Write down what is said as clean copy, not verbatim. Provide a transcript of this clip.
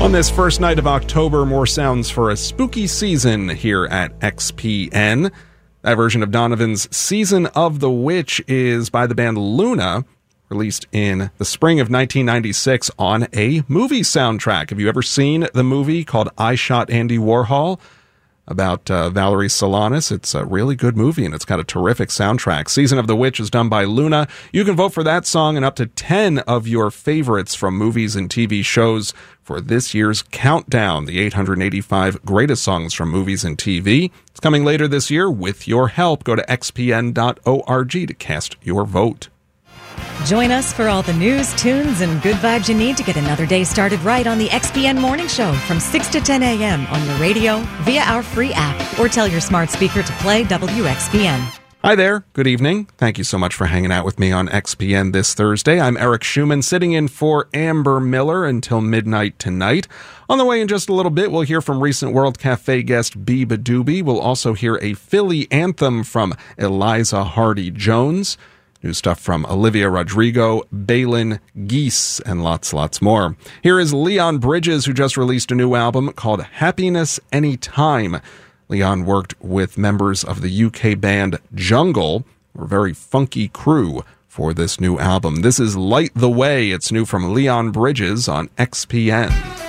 On this first night of October, more sounds for a spooky season here at XPN. That version of Donovan's Season of the Witch is by the band Luna, released in the spring of 1996 on a movie soundtrack. Have you ever seen the movie called I Shot Andy Warhol? About Valerie Solanas. It's a really good movie, and it's got a terrific soundtrack. Season of the Witch is done by Luna. You can vote for that song and up to 10 of your favorites from movies and TV shows for this year's countdown, the 885 greatest songs from movies and TV. It's coming later this year. With your help, go to xpn.org to cast your vote. Join us for all the news, tunes, and good vibes you need to get another day started right on the XPN Morning Show from 6 to 10 a.m. on your radio, via our free app, or tell your smart speaker to play WXPN. Hi there. Good evening. Thank you so much for hanging out with me on XPN this Thursday. I'm Eric Schumann, sitting in for Amber Miller until midnight tonight. On the way in just a little bit, we'll hear from recent World Cafe guest Biba Doobie. We'll also hear a Philly anthem from Eliza Hardy-Jones. New stuff from Olivia Rodrigo, Balin Geese, and lots more. Here is Leon Bridges, who just released a new album called Happiness Anytime. Leon worked with members of the UK band Jungle, a very funky crew, for this new album. This is Light the Way. It's new from Leon Bridges on XPN.